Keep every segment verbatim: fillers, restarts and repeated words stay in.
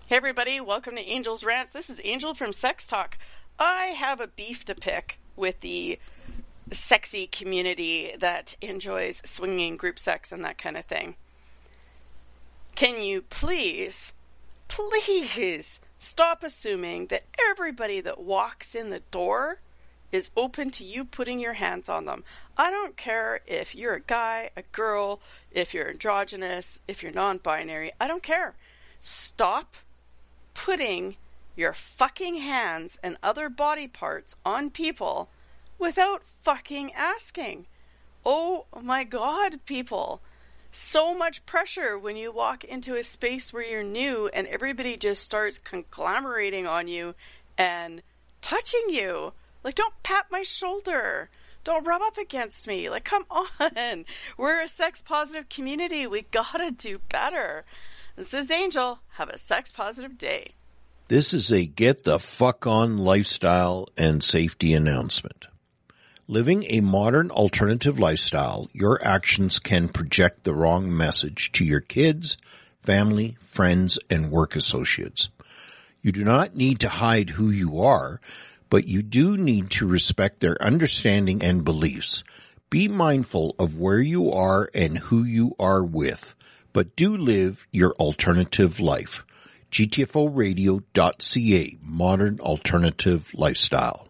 Hey everybody, welcome to Angel's Rants. This is Angel from Sex Talk. I have a beef to pick with the sexy community that enjoys swinging group sex and that kind of thing. Can you please, please stop assuming that everybody that walks in the door is open to you putting your hands on them? I don't care if you're a guy, a girl, if you're androgynous, if you're non-binary. I don't care. Stop putting your fucking hands and other body parts on people without fucking asking. Oh my God, people. So much pressure when you walk into a space where you're new and everybody just starts conglomerating on you and touching you. Like, don't pat my shoulder. Don't rub up against me. Like, come on. We're a sex-positive community. We gotta do better. This is Angel. Have a sex-positive day. This is a get the fuck on lifestyle and safety announcement. Living a modern alternative lifestyle, your actions can project the wrong message to your kids, family, friends, and work associates. You do not need to hide who you are, but you do need to respect their understanding and beliefs. Be mindful of where you are and who you are with, but do live your alternative life. G T F O radio dot C A, Modern Alternative Lifestyle.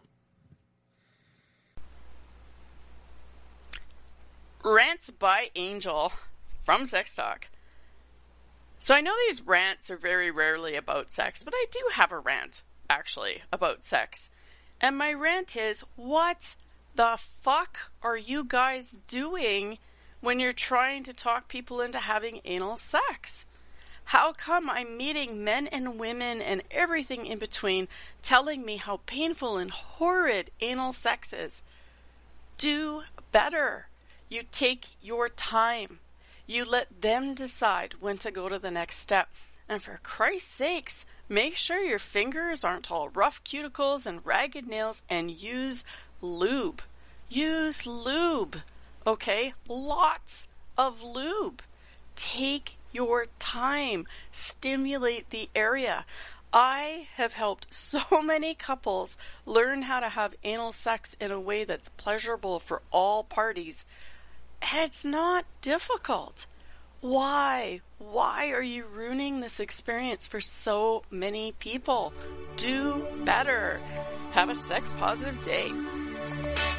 Rants by Angel from Sex Talk. So I know these rants are very rarely about sex, but I do have a rant, actually, about sex. And my rant is, what the fuck are you guys doing when you're trying to talk people into having anal sex? How come I'm meeting men and women and everything in between telling me how painful and horrid anal sex is? Do better. You take your time. You let them decide when to go to the next step. And for Christ's sakes, make sure your fingers aren't all rough cuticles and ragged nails, and use lube. Use lube. Okay? Lots of lube. Take your time. Stimulate the area. I have helped so many couples learn how to have anal sex in a way that's pleasurable for all parties. And it's not difficult. Why? Why are you ruining this experience for so many people? Do better. Have a sex-positive day.